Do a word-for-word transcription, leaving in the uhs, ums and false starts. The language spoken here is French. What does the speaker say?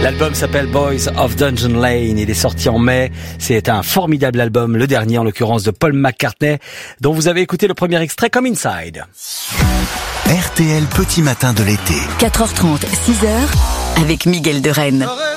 L'album s'appelle Boys of Dungeon Lane. Il est sorti en mai. C'est un formidable album, le dernier en l'occurrence de Paul McCartney, dont vous avez écouté le premier extrait comme Inside. R T L Petit Matin de l'été. quatre heures trente, six heures, avec Miguel de Rennes.